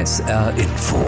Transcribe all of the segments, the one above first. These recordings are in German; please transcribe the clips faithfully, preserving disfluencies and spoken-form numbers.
S R Info.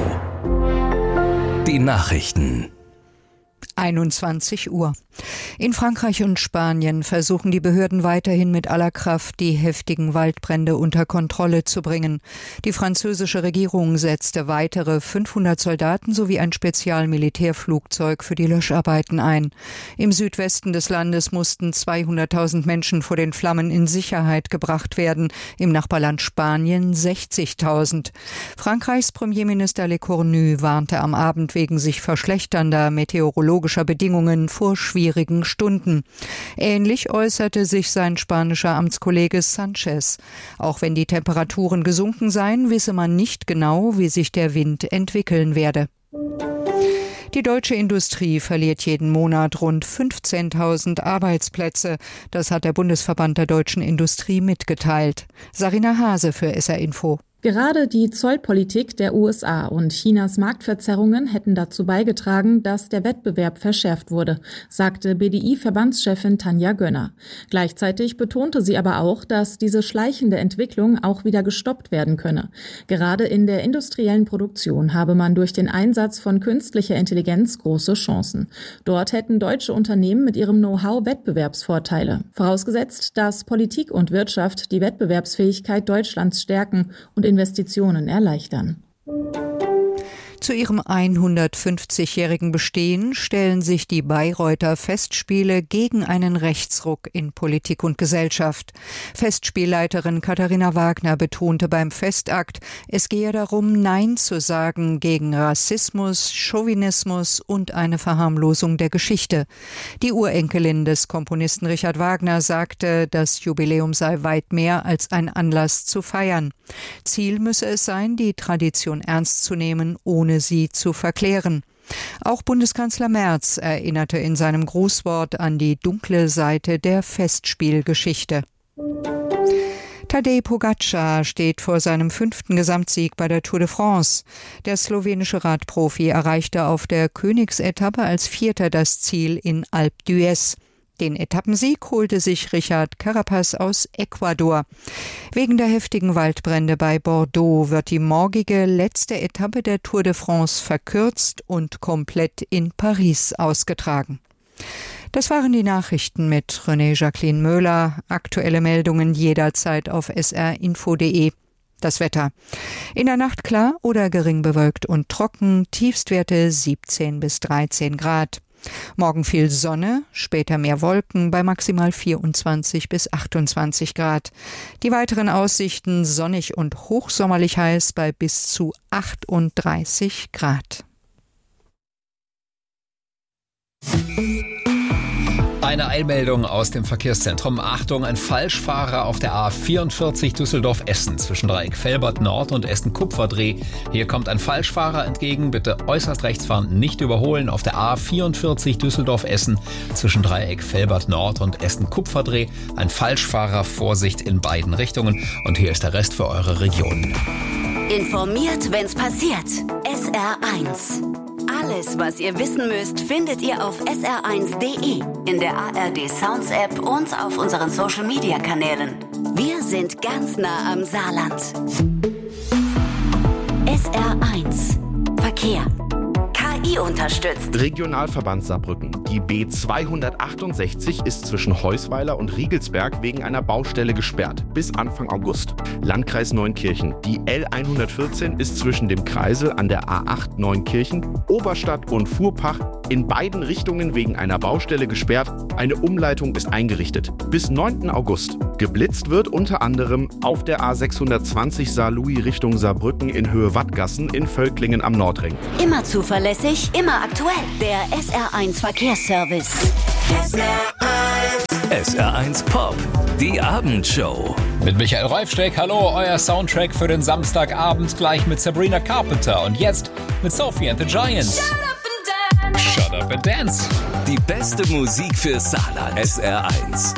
Die Nachrichten. einundzwanzig Uhr. In Frankreich und Spanien versuchen die Behörden weiterhin mit aller Kraft, die heftigen Waldbrände unter Kontrolle zu bringen. Die französische Regierung setzte weitere fünfhundert Soldaten sowie ein Spezialmilitärflugzeug für die Löscharbeiten ein. Im Südwesten des Landes mussten zweihunderttausend Menschen vor den Flammen in Sicherheit gebracht werden, im Nachbarland Spanien sechzigtausend. Frankreichs Premierminister Lecornu warnte am Abend wegen sich verschlechternder meteorologischer Bedingungen vor schwierigen Stunden. Ähnlich äußerte sich sein spanischer Amtskollege Sanchez. Auch wenn die Temperaturen gesunken seien, wisse man nicht genau, wie sich der Wind entwickeln werde. Die deutsche Industrie verliert jeden Monat rund fünfzehntausend Arbeitsplätze. Das hat der Bundesverband der deutschen Industrie mitgeteilt. Sarina Hase für S R Info. Gerade die Zollpolitik der U S A und Chinas Marktverzerrungen hätten dazu beigetragen, dass der Wettbewerb verschärft wurde, sagte B D I-Verbandschefin Tanja Gönner. Gleichzeitig betonte sie aber auch, dass diese schleichende Entwicklung auch wieder gestoppt werden könne. Gerade in der industriellen Produktion habe man durch den Einsatz von künstlicher Intelligenz große Chancen. Dort hätten deutsche Unternehmen mit ihrem Know-how Wettbewerbsvorteile. Vorausgesetzt, dass Politik und Wirtschaft die Wettbewerbsfähigkeit Deutschlands stärken und Investitionen erleichtern. Zu ihrem hundertfünfzigjährigen Bestehen stellen sich die Bayreuther Festspiele gegen einen Rechtsruck in Politik und Gesellschaft. Festspielleiterin Katharina Wagner betonte beim Festakt, es gehe darum, Nein zu sagen gegen Rassismus, Chauvinismus und eine Verharmlosung der Geschichte. Die Urenkelin des Komponisten Richard Wagner sagte, das Jubiläum sei weit mehr als ein Anlass zu feiern. Ziel müsse es sein, die Tradition ernst zu nehmen, ohne sie zu verklären. Auch Bundeskanzler Merz erinnerte in seinem Grußwort an die dunkle Seite der Festspielgeschichte. Tadej Pogačar steht vor seinem fünften Gesamtsieg bei der Tour de France. Der slowenische Radprofi erreichte auf der Königsetappe als Vierter das Ziel in Alpe d'Huez. Den Etappensieg holte sich Richard Carapaz aus Ecuador. Wegen der heftigen Waldbrände bei Bordeaux wird die morgige letzte Etappe der Tour de France verkürzt und komplett in Paris ausgetragen. Das waren die Nachrichten mit René Jacqueline Möhler. Aktuelle Meldungen jederzeit auf s r info punkt de. Das Wetter. In der Nacht klar oder gering bewölkt und trocken, Tiefstwerte siebzehn bis dreizehn Grad. Morgen viel Sonne, später mehr Wolken bei maximal vierundzwanzig bis achtundzwanzig Grad. Die weiteren Aussichten sonnig und hochsommerlich heiß bei bis zu achtunddreißig Grad. Eine Eilmeldung aus dem Verkehrszentrum. Achtung, ein Falschfahrer auf der A vierundvierzig Düsseldorf-Essen zwischen Dreieck Velbert Nord und Essen-Kupferdreh. Hier kommt ein Falschfahrer entgegen. Bitte äußerst rechts fahren, nicht überholen. Auf der A vierundvierzig Düsseldorf-Essen zwischen Dreieck Velbert Nord und Essen-Kupferdreh. Ein Falschfahrer, Vorsicht in beiden Richtungen. Und hier ist der Rest für eure Region. Informiert, wenn's passiert. S R eins. Alles, was ihr wissen müsst, findet ihr auf s r eins punkt de, in der A R D Sounds App und auf unseren Social Media Kanälen. Wir sind ganz nah am Saarland. S R eins. Verkehr. K I unterstützt. Regionalverband Saarbrücken. Die B zweihundertachtundsechzig ist zwischen Heusweiler und Riegelsberg wegen einer Baustelle gesperrt. Bis Anfang August. Landkreis Neunkirchen. Die L hundertvierzehn ist zwischen dem Kreisel an der A acht Neunkirchen, Oberstadt und Fuhrpach in beiden Richtungen wegen einer Baustelle gesperrt. Eine Umleitung ist eingerichtet. Bis neunten August. Geblitzt wird unter anderem auf der A sechshundertzwanzig Saarlouis Richtung Saarbrücken in Höhe Wattgassen in Völklingen am Nordring. Immer zuverlässig, immer aktuell. Der S R eins Verkehrsservice. S R eins. S R eins Pop, die Abendshow. Mit Michael Reifsteck, hallo, euer Soundtrack für den Samstagabend, gleich mit Sabrina Carpenter und jetzt mit Sophie and the Giants. Shut up and dance. Shut up and dance. Die beste Musik für Saarland. S R eins.